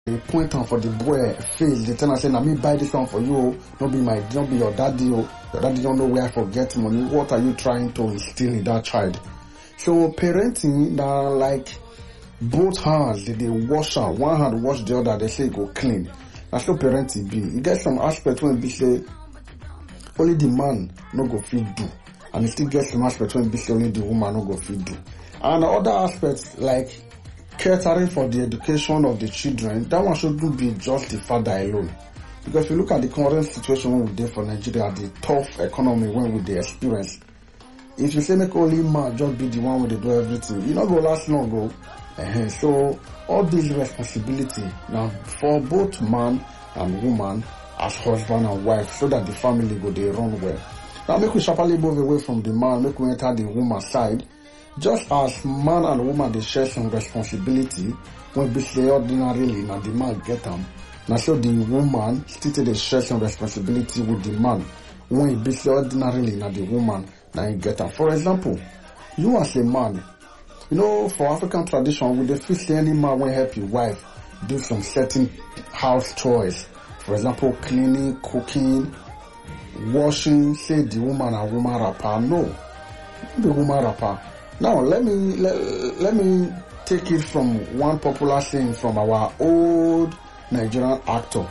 They point on for the boy face. They tell us, say, "Na me buy this one for you. Not be your daddy. Your daddy don't know where I forget money." What are you trying to instill in that child? So parenting, now like both hands, they wash out. One hand wash the other. They say go clean. That's how parenting be. You get some aspect when be say only the man no go fit do, and you still get some aspect when be say only the woman no go fit do. And other aspects like catering for the education of the children, that one shouldn't be just the father alone. Because if you look at the current situation when we dey for Nigeria, the tough economy when we dey experience, if you say make only man just be the one wey dey do everything, you not go last long go. So all this responsibility now for both man and woman as husband and wife, so that the family go dey run well. Now make we sharply move away from the man, make we enter the woman side. Just as man and woman they share some responsibility when be say ordinarily now the man get them. Now so the woman still they share some responsibility with the man when it be say ordinarily now the woman now you get them. For example, you as a man, you know, for African tradition, we dey feel say any man will help your wife do some certain house chores. For example, cleaning, cooking, washing. Say the woman a woman rapper. No, the woman rapper. Now let me take it from one popular saying from our old Nigerian actor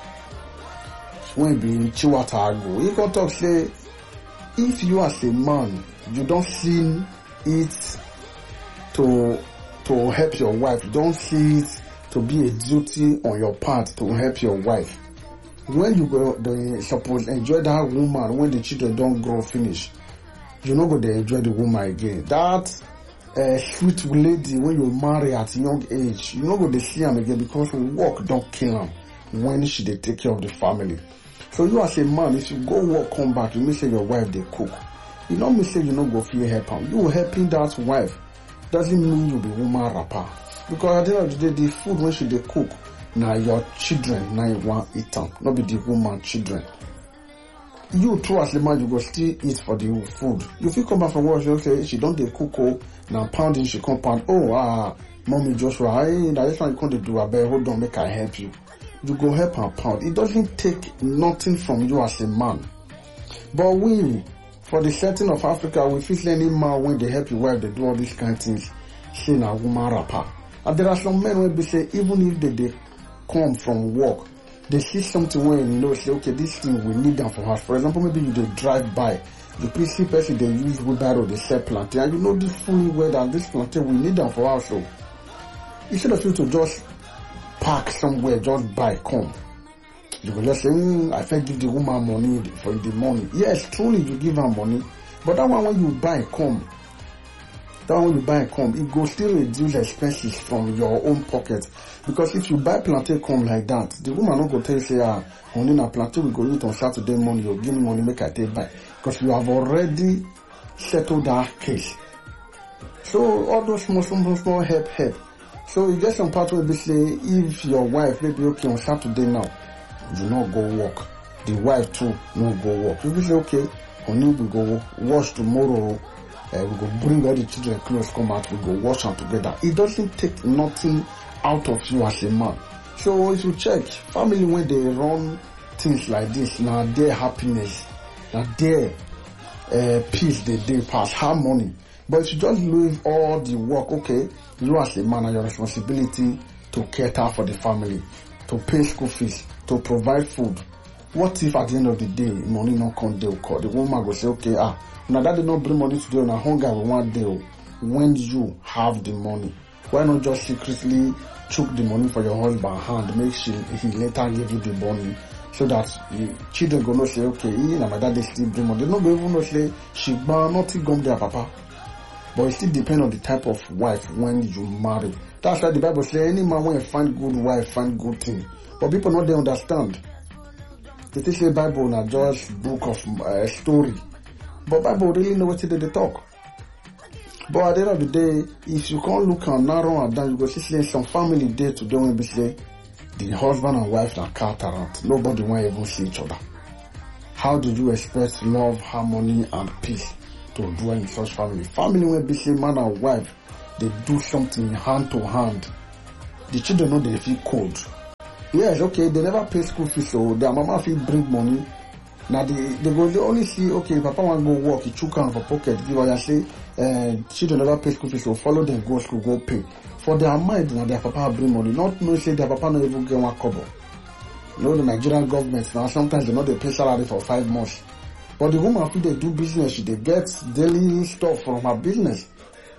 when be Chiwata Ago. He got to say, if you as a man you don't see it to help your wife, don't see it to be a duty on your part to help your wife. When you go, they suppose enjoy that woman when the children don't grow finish. You no go to enjoy the woman again. That sweet lady when you marry at a young age, you no go to see am again because work don't kill am when she dey take care of the family. So you as a man, if you go work, come back, you may say your wife they cook. You don't mean say you no go feel help am. You helping that wife doesn't mean you be woman rapper. Because at the end of the day, the food when she dey cook, now your children, now you want eat am, not be the woman children. You too as a man, you go still eat for the food. You feel come back from work, you say she don't dey cook, oh, now pounding she come pound. Oh, mommy Joshua, hey, now this one you can't do. I bet hold on, make I help you. You go help her pound. It doesn't take nothing from you as a man. But we, for the setting of Africa, we feel any man when they help you wife, they do all these kind of things. Say na woman rapper. And there are some men where they say even if they come from work, they see something where you know, say, okay, this thing we need them for us. For example, maybe you they drive by, you see person they use wheelbarrow, they sell plantain, and you know this fully well that this plantain we need them for us. So instead of you to just park somewhere, just buy, come. You will just say, I first give the woman money for the money. Yes, truly you give her money, but that one when you buy, come. That when you buy it go still reduce expenses from your own pocket. Because if you buy plantain come like that, the woman not go tell you say, only na plantain we go eat on Saturday morning, you give me money, make I take buy. Because you have already settled that case. So all those small help. So you get some part where they say, if your wife maybe okay on Saturday now, you not go work. The wife too not go work. If you say okay, honey we go wash tomorrow. We go bring all the children clothes come out, we go wash them together. It doesn't take nothing out of you as a man. So if you check, family when they run things like this, now their happiness, now their peace they pass harmony. But if you just leave all the work, okay, you as a man have your responsibility to cater for the family, to pay school fees, to provide food. What if at the end of the day, money not come there? The woman will say, okay, now that did not bring money today, now hunger will one day. When you have the money, why not just secretly choke the money for your husband hand, make sure he later give you the money, so that the children go not say, okay, now my dad still bring money. They not go even not say she nothing gone there, papa. But it still depends on the type of wife when you marry. That's why the Bible says any man when you find good wife, find good thing. But people not they understand. They say Bible not just book of story. But Bible really know what they talk. But at the end of the day, if you can't look and narrow and down, you go see some family there today when we say the husband and wife are cat around. Nobody want even see each other. How do you expect love, harmony, and peace to dwell in such family? Family when we say man and wife, they do something hand to hand. The children know they feel cold. Yes, okay, they never pay school fees, so their mama fit bring money. Now they only see, okay, papa want go work, he chook am for pocket, give her say, children never pay school fees, so follow them, go school, go pay. For their mind, now their papa bring money, not no say their papa no even get one kobo. You know, the Nigerian government now, sometimes they know they pay salary for 5 months. But the woman, if they do business, she they get daily stuff from her business.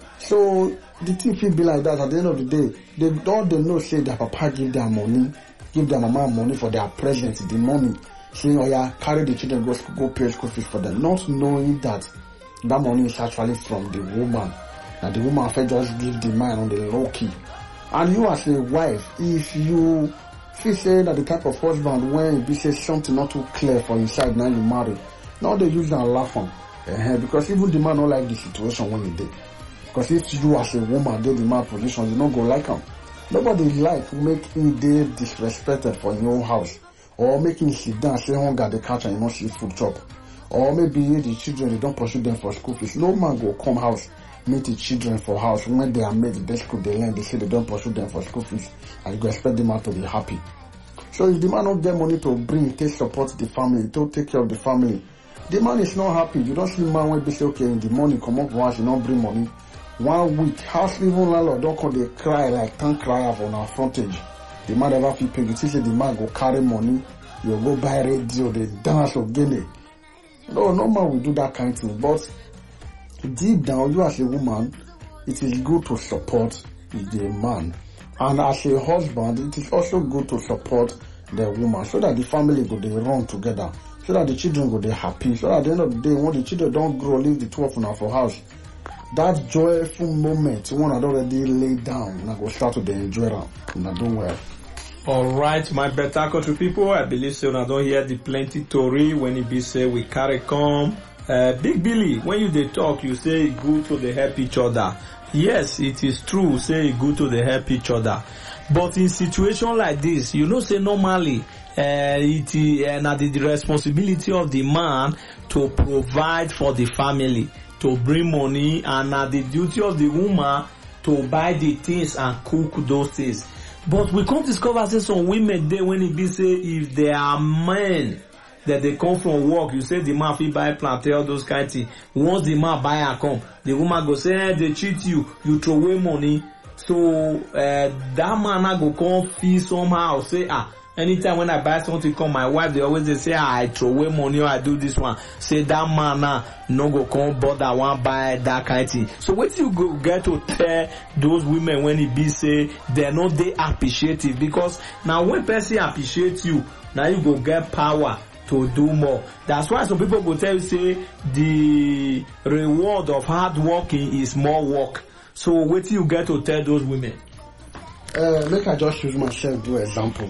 So the thing feel be like that at the end of the day. They know say their papa give their money, give their mama money for their present, the money. Saying, oh yeah, carry the children, go pay school fees for them. Not knowing that money is actually from the woman. Now the woman first just give the man on the low key. And you as a wife, if you feel say that the type of husband when you say something not too clear for inside, now you marry. Now they use that laugh on. Because even the man don't like the situation when he did. Because if you as a woman did the man position, you don't go like him. Nobody like make him dey disrespected for your own house. Or make him sit down, say hunger the catch and you not see food chop. Or maybe the children, they don't pursue them for school fees. No man go come house, meet the children for house. When they are made the school, they learn, they say they don't pursue them for school fees. And you go expect the man to be happy. So if the man don't get money to bring, take support the family, to take care of the family, the man is not happy. You don't see man when they say, okay, in the morning, come up once, you don't bring money. 1 week, house even landlord don't come, they cry like tank cry up on our frontage. The man never feel paid. You see, the man go carry money, you go buy radio, they dance or guinea. No man will do that kind of thing. But deep down, you as a woman, it is good to support the man. And as a husband, it is also good to support the woman so that the family go they run together. So that the children go they happy. So that at the end of the day, when the children don't grow, leave the two of them for house. That joyful moment, one had already laid down, and I go start to enjoy them. And I don't well. Alright, my better country people, I believe so. I don't hear the plenty story when it be say we carry come. Big Billy, when you they talk, you say it's good to they help each other. Yes, it is true, say it's good to they help each other. But in situation like this, you know, say normally, it is the responsibility of the man to provide for the family, to bring money, and the duty of the woman to buy the things and cook those things. But we can't discover say some women there when it be say if they are men that they come from work, you say the man fit buy plantain, all those kind of things. Once the man buy and come, the woman go say, they cheat you throw away money. So that man I go come feel somehow say anytime when I buy something come my wife they always say I throw away money or I do this one. Say that man no go come bother one buy that kind of thing. So what you go get to tell those women when it be say they're not they appreciative, because now when person appreciate you, now you go get power to do more. That's why some people go tell you say the reward of hard working is more work. So what you get to tell those women? Make I just use myself do example.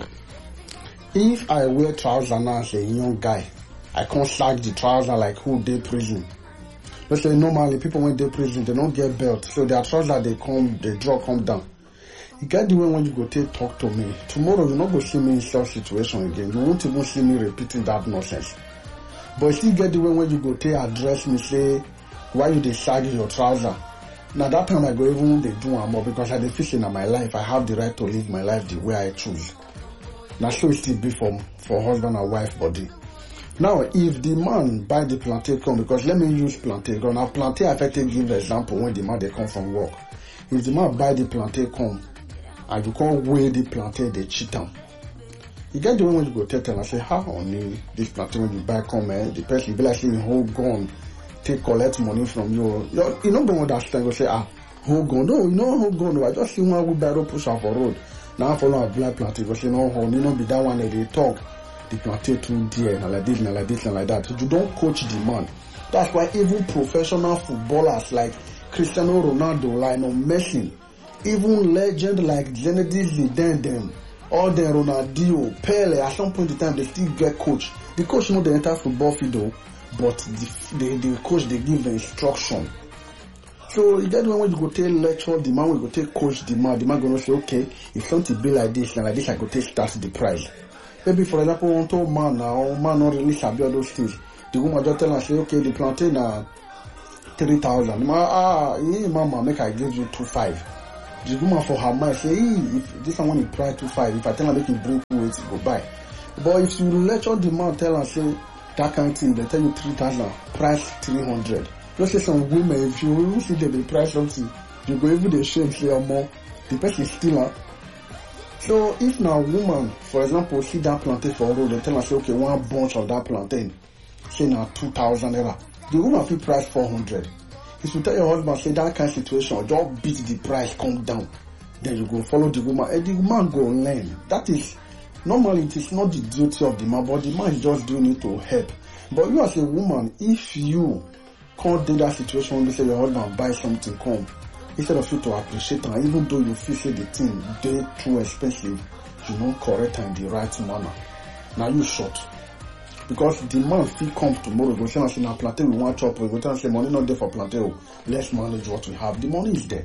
If I wear trousers now as a young guy, I can't slack the trouser like who dey prison. Let's say normally people when they prison they don't get belt, so their trousers they draw come down. You get the way when you go talk to me. Tomorrow you not go see me in such situation again. You won't even see me repeating that nonsense. But still get the way when you go address me, say why you dey sag your trouser. Now that time I go even they do more because I dey feel in my life I have the right to live my life the way I choose. Now so it still be for husband and wife body. Now if the man buy the plantain come, because let me use plantain. Now plantain I take give example when the man they come from work. If the man buy the plantain come and you can't weigh the plantain, they cheat them. You get the one when you go tell and say, how only this plantain when you buy come, the person be like saying hold gun, take collect money from you. You don't go understand, go say, hold gun. No, you know hold gun. I just see one wheelbarrow push off a road. Now I follow a black plantain, go say, no, you know be that one that they talk. The plantain too dear, and like this, and like this, and like that. So you don't coach the man. That's why even professional footballers like Cristiano Ronaldo, Lionel Messi, even legend like Zinedine Zidane, all the Ronaldinho, Pele, at some point in time they still get coach. The coach know the entire football field though, but the coach they give the instruction. So you get when you go take lecture the man, we go take coach the man gonna say, okay, if something be like this and like this, I go take start the price. Maybe for example, one told man now, man not really sabi all those things. The woman just tell and say, okay, the plantain 3,000. Mama, make I give you 2,500. The woman for her mind say, hey, if this one when he price 2.5, if I tell her make him bring 2.8, go buy. But if you lecture the man, tell her say that kind of thing, they tell you 3,000, price 300. Just say some women, if you really see them, they price something, you go even the shame say or more, the person is still her. So if now woman, for example, see that plantain for road, they tell her say, okay, one bunch of that plantain, say now 2,000 naira. The woman feel price 400. If you tell your husband, say that kind of situation, just beat the price, come down, then you go follow the woman, and the woman go learn. That is, normally it is not the duty of the man, but the man is just doing it to help. But you as a woman, if you can't do that situation when you say your husband buy something, come, instead of you to appreciate her, even though you feel say the thing they too expensive, you don't correct her in the right manner. Now you short. Because the man still comes tomorrow, go say, na plantain we want chop, we go tell say money not there for plantain, let's manage what we have. The money is there.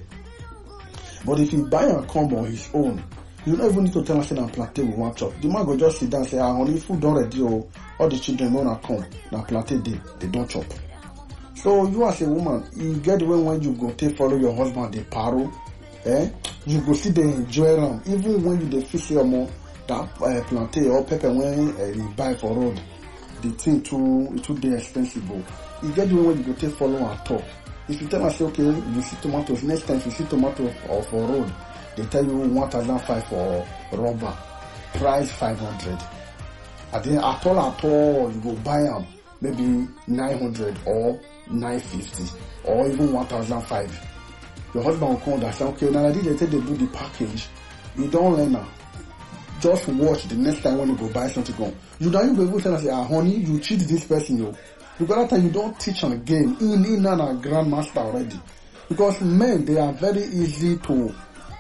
But if you buy and come on his own, you don't even need to tell us say na plantain we want chop. The man go just sit down and say, honey, food don't ready, all the children wanna come, na plantain they don't chop. So you as a woman, you get the way when you go take follow your husband, the paro, you go see they enjoy them. Even when you dey feel say more that plantain or pepper when you buy for road, the thing too dey expensive. You get the way when you go take follow and talk. If you tell us say, okay, you see tomatoes, next time you see tomato for road, they tell you 1,500 for rubber, price 500. And then at all, you go buy them maybe 900 or 950 or even 1,005. Your husband will come and say, okay, now I did they do the package. You don't learn now. Just watch the next time when you go buy something. Go. You don't even say, honey, you cheat this person, yo. Because that time you don't teach on again. In a grandmaster already. Because men, they are very easy to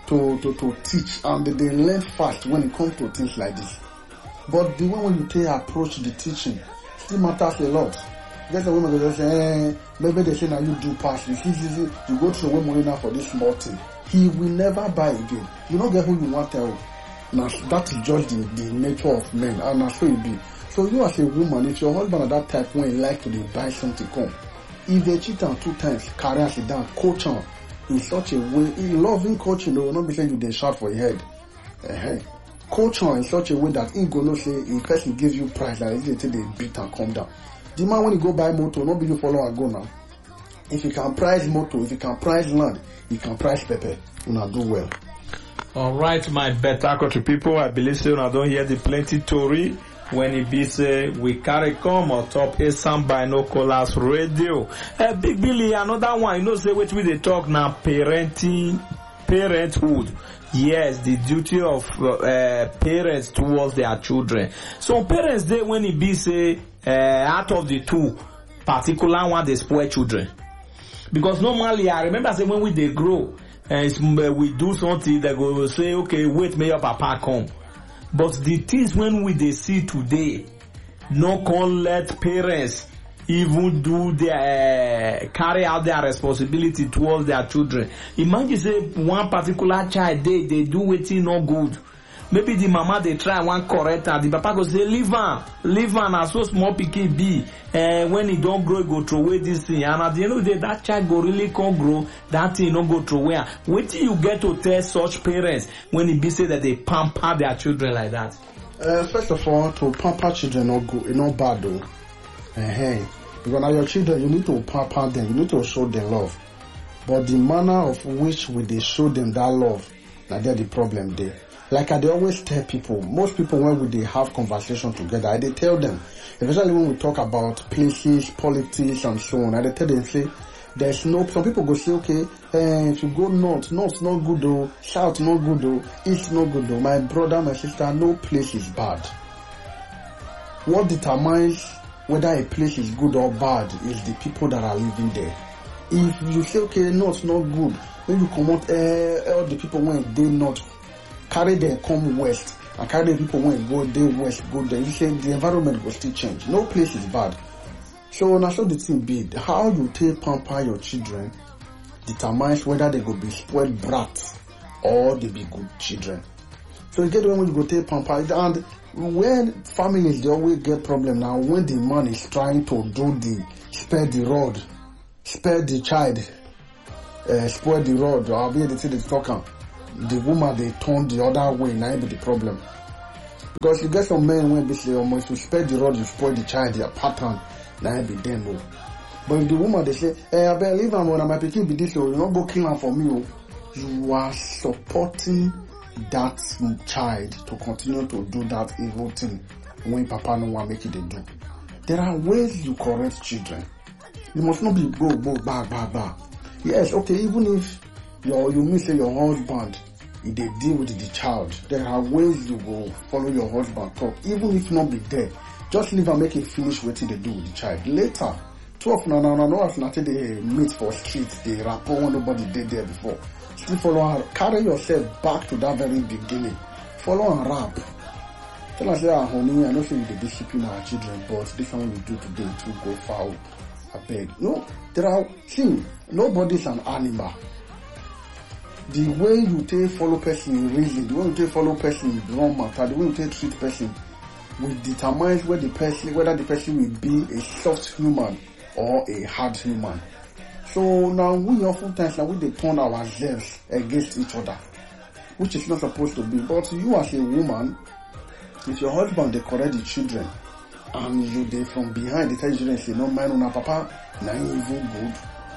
teach and they learn fast when it comes to things like this. But the way when you take approach the teaching still matters a lot. There's a woman that just say, maybe they say now you do pass. You see, you go to the woman now for this small thing. He will never buy again. You don't get who you want to tell. Now that is just the nature of men, and that's so it be. So you as a woman, if your husband at that type when he like to buy something, come. If they cheat on 2 times, carry us down, coach on in such a way. In loving coaching, they will not be saying you they shout for your head. Coach on in such a way that he gonna say in person give you price that like, they beat and come down. The man when you go buy motor, not be you follow and go now. If you can price motor, if you can price land, you can price pepper, you know do well. All right, my better country people, I believe so. I don't hear the plenty story when it be say we carry come on top a sound binoculars radio. Big Billy, another one, you know, say which we they talk now, parenthood. Yes, the duty of parents towards their children. So parents, they when it be say out of the two, particular one they spoil children. Because normally I remember say when we they grow. We do something that go say, okay, wait, may your papa come. But the things when we they see today, no can let parents even do their carry out their responsibility towards their children. Imagine say one particular child they do waiting no good. Maybe the mama they try one correct her, the papa go say leave her, na so small pikin be. When he don't grow, he go throw away this thing. And at the end of the day, that child go really can't grow, that thing don't go throw away. Wait till you get to tell such parents when it be said that they pamper their children like that. First of all, to pamper children not good, it's not bad though. Because now your children, you need to pamper them, you need to show them love. But the manner of which we they show them that love, now that's the problem there. Like I always tell people, most people when they have conversation together, I they tell them, especially when we talk about places, politics and so on, I they tell them, say, there's no, some people go say, okay, if you go north not good though, south not good though, east not good though, my brother, my sister, no place is bad. What determines whether a place is good or bad is the people that are living there. If you say, okay, north not good, when you come out, all the people when they not carry them come west and carry the people when go they west go there. You say the environment will still change. No place is bad. So now so the thing be how you take pamper your children determines whether they go be spoiled brats or they be good children. So you get when you go take pamper and when families they always get problem now when the man is trying to do the spare the child, spoil the rod or be the thing they talk on. the woman they turn the other way, now be the problem. Because you get some men when they say, if you spare the rod, you spoil the child, their pattern, now be them. Oh. But if the woman they say, hey, I better leave him when my pikin be this, you don't go kill him for me. Oh. You are supporting that child to continue to do that evil thing when papa no want make it they do. There are ways you correct children. You must not be ba. Yes, okay, even if you miss your husband, if they deal with the child, there are ways you go follow your husband talk, even if not be there. Just leave and make it finish what they do with the child. Later, 12 no as nothing they meet for streets, they rapport when nobody did there before. Still follow and carry yourself back to that very beginning. Follow and rap. Tell us, honey, I know say you discipline our children, but this one we do today to go foul. I beg. No, nobody's an animal. The way you take follow person reason, the way you take follow person wrong matter, the way you take treat person will determine whether the person will be a soft human or a hard human. So now we oftentimes they turn ourselves against each other, which is not supposed to be. But you as a woman, if your husband they correct the children, and you they from behind they tell the children say no man on papa, na even good.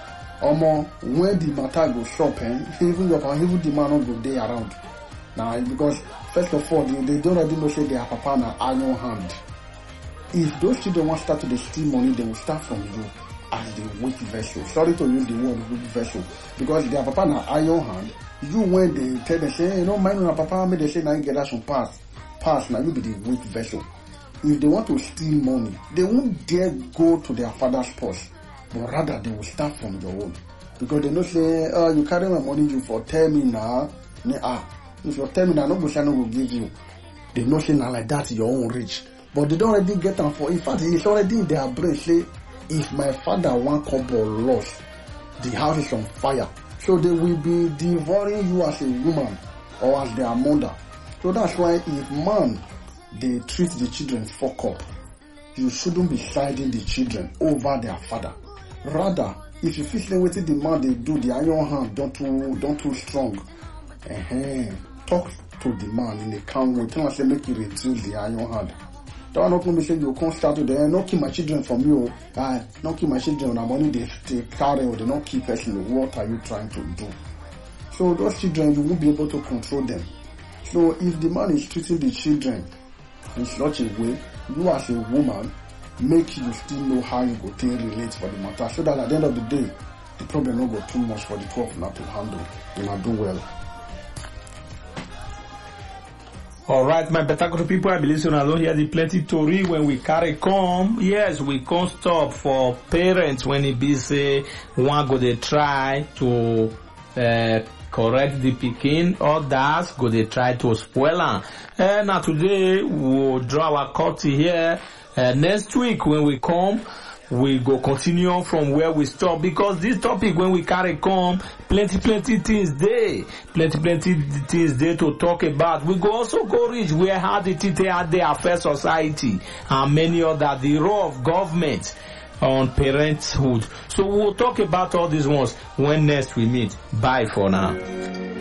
When the matter go shopping, even the man not go there around. Now because first of all they don't already know say their papa na iron hand. If those children want to start to steal money, they will start from you as the weak vessel. Sorry to use the word weak vessel, because their papa na iron hand. You when they tell them say, no mind on papa, may they say now you get that some pass now you be the weak vessel. If they want to steal money, they won't dare go to their father's purse, but rather they will start from your own. Because they don't say, you carry my money, you for tell me now. If you tell me now, no will give you. They don't say now like that, your own rich. But they don't already get them for, in fact, it's already in their brain, say, if my father want couple lost, the house is on fire. So they will be devouring you as a woman or as their mother. So that's why if man, they treat the children fuck up, you shouldn't be siding the children over their father. Rather, if you feel like waiting the man they do, the iron hand don't too strong. Talk to the man in a calm way. Tell him make you reduce the iron hand. Don't not me say you can't start with them. Not keep my children from you. Not keep my children on money they carry or they not keep person. What are you trying to do? So those children you won't be able to control them. So if the man is treating the children in such a way, you as a woman, make you still know how you go to relate for the matter, so that at the end of the day, the problem not go too much for the 12 not to handle. You not do well. Alright, my better people, I believe so now don't hear the plenty story when we carry come. Yes, we can't stop for parents when it be say one go they try to correct the pikin, others go they try to spoil am. Now today we'll draw our curtain here. Next week when we come, we go continue on from where we stop, because this topic when we carry come, plenty things there, plenty things there to talk about. We go also go reach where how the things they affect society and many other, the role of government on parenthood. So we'll talk about all these ones when next we meet. Bye for now.